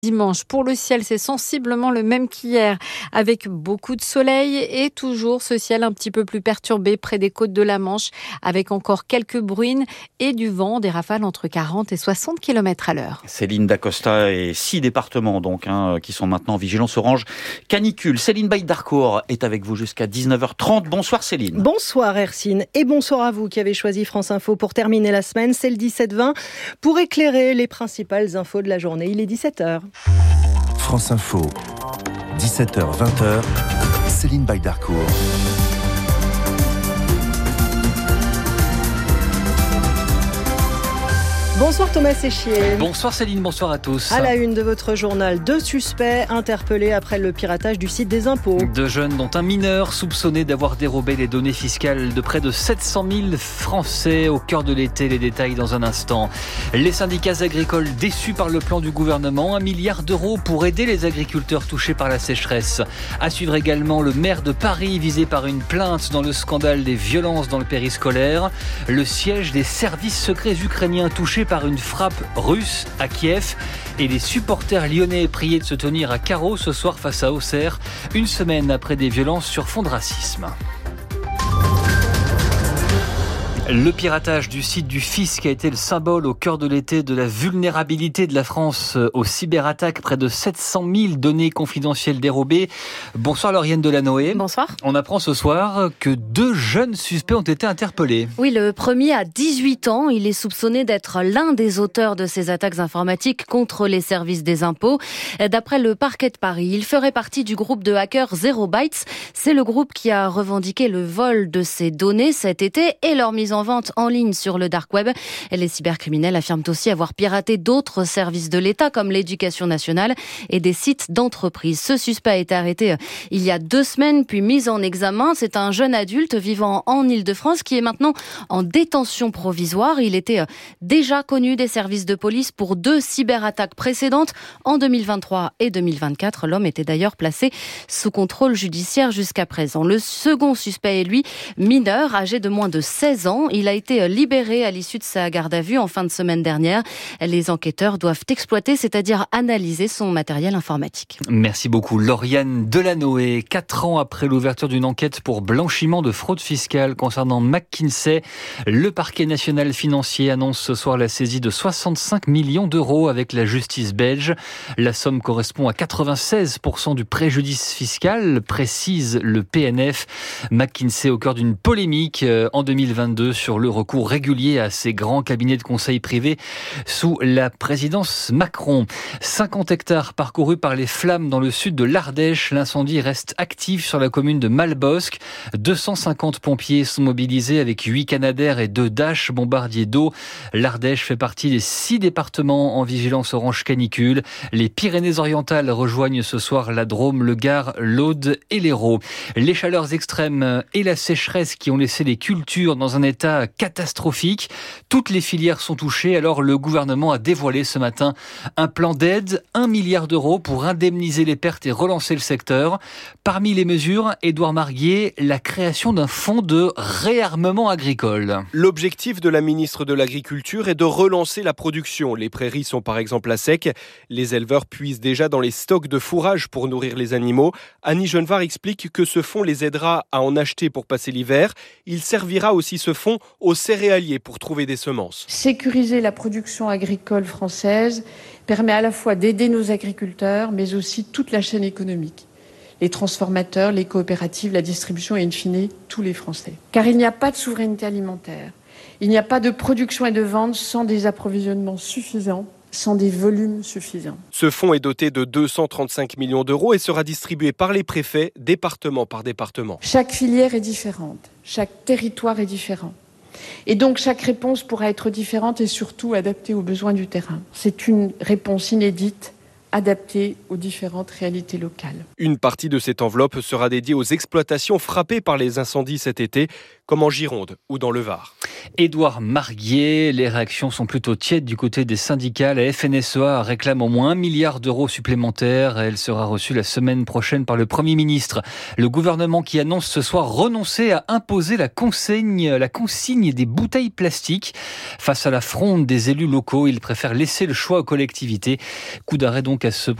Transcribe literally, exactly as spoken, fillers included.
Dimanche, pour le ciel, c'est sensiblement le même qu'hier, avec beaucoup de soleil et toujours ce ciel un petit peu plus perturbé près des côtes de la Manche, avec encore quelques bruines et du vent, des rafales entre quarante et soixante kilomètres à l'heure. Céline Dacosta et six départements donc hein, qui sont maintenant en vigilance orange canicule. Céline Baïdarcourt est avec vous jusqu'à dix-neuf heures trente. Bonsoir Céline. Bonsoir Hercine et bonsoir à vous qui avez choisi France Info pour terminer la semaine. C'est le dix-sept vingt pour éclairer les principales infos de la journée. Il est dix-sept heures. France Info, dix-sept heures vingt, Céline Baïdarcourt. Bonsoir Thomas Séchier. Bonsoir Céline, bonsoir à tous. À la une de votre journal, deux suspects interpellés après le piratage du site des impôts. Deux jeunes dont un mineur soupçonné d'avoir dérobé les données fiscales de près de sept cent mille Français au cœur de l'été. Les détails dans un instant. Les syndicats agricoles déçus par le plan du gouvernement. Un milliard d'euros pour aider les agriculteurs touchés par la sécheresse. À suivre également le maire de Paris visé par une plainte dans le scandale des violences dans le périscolaire. Le siège des services secrets ukrainiens touché par une frappe russe à Kiev et les supporters lyonnais priés de se tenir à carreau ce soir face à Auxerre, une semaine après des violences sur fond de racisme. Le piratage du site du fisc a été le symbole au cœur de l'été de la vulnérabilité de la France aux cyberattaques. Près de sept cent mille données confidentielles dérobées. Bonsoir Lauriane Delanoë. Bonsoir. On apprend ce soir que deux jeunes suspects ont été interpellés. Oui, le premier a dix-huit ans. Il est soupçonné d'être l'un des auteurs de ces attaques informatiques contre les services des impôts. D'après le parquet de Paris, il ferait partie du groupe de hackers Zero Bytes. C'est le groupe qui a revendiqué le vol de ces données cet été et leur mise en vente en ligne sur le dark web. Les cybercriminels affirment aussi avoir piraté d'autres services de l'État comme l'éducation nationale et des sites d'entreprises. Ce suspect a été arrêté il y a deux semaines puis mis en examen. C'est un jeune adulte vivant en Île-de-France qui est maintenant en détention provisoire. Il était déjà connu des services de police pour deux cyberattaques précédentes en deux mille vingt-trois et deux mille vingt-quatre. L'homme était d'ailleurs placé sous contrôle judiciaire jusqu'à présent. Le second suspect est lui mineur, âgé de moins de seize ans. Il a été libéré à l'issue de sa garde à vue en fin de semaine dernière. Les enquêteurs doivent exploiter, c'est-à-dire analyser son matériel informatique. Merci beaucoup Lauriane Delanoë. Quatre ans après l'ouverture d'une enquête pour blanchiment de fraude fiscale concernant McKinsey, le parquet national financier annonce ce soir la saisie de soixante-cinq millions d'euros avec la justice belge. La somme correspond à quatre-vingt-seize pour cent du préjudice fiscal, précise le P N F. McKinsey au cœur d'une polémique en deux mille vingt-deux sur le recours régulier à ces grands cabinets de conseil privés sous la présidence Macron. cinquante hectares parcourus par les flammes dans le sud de l'Ardèche. L'incendie reste actif sur la commune de Malbosc. deux cent cinquante pompiers sont mobilisés avec huit Canadair et deux Dash bombardiers d'eau. L'Ardèche fait partie des six départements en vigilance orange canicule. Les Pyrénées-Orientales rejoignent ce soir la Drôme, le Gard, l'Aude et l'Hérault. Les chaleurs extrêmes et la sécheresse qui ont laissé les cultures dans un état catastrophique. Toutes les filières sont touchées, alors le gouvernement a dévoilé ce matin un plan d'aide, un milliard d'euros pour indemniser les pertes et relancer le secteur. Parmi les mesures, Édouard Marguier, la création d'un fonds de réarmement agricole. L'objectif de la ministre de l'Agriculture est de relancer la production. Les prairies sont par exemple à sec. Les éleveurs puisent déjà dans les stocks de fourrage pour nourrir les animaux. Annie Genevard explique que ce fonds les aidera à en acheter pour passer l'hiver. Il servira aussi ce fonds aux céréaliers pour trouver des semences. Sécuriser la production agricole française permet à la fois d'aider nos agriculteurs, mais aussi toute la chaîne économique. Les transformateurs, les coopératives, la distribution et in fine, tous les Français. Car il n'y a pas de souveraineté alimentaire. Il n'y a pas de production et de vente sans des approvisionnements suffisants, sans des volumes suffisants. Ce fonds est doté de deux cent trente-cinq millions d'euros et sera distribué par les préfets, département par département. Chaque filière est différente, chaque territoire est différent. Et donc chaque réponse pourra être différente et surtout adaptée aux besoins du terrain. C'est une réponse inédite, adaptée aux différentes réalités locales. Une partie de cette enveloppe sera dédiée aux exploitations frappées par les incendies cet été, comme en Gironde ou dans le Var. Édouard Marguier, les réactions sont plutôt tièdes du côté des syndicats. La F N S E A réclame au moins un milliard d'euros supplémentaires. Elle sera reçue la semaine prochaine par le Premier ministre. Le gouvernement qui annonce ce soir renoncer à imposer la consigne, la consigne des bouteilles plastiques. Face à la fronde des élus locaux, il préfère laisser le choix aux collectivités. Coup d'arrêt donc à ce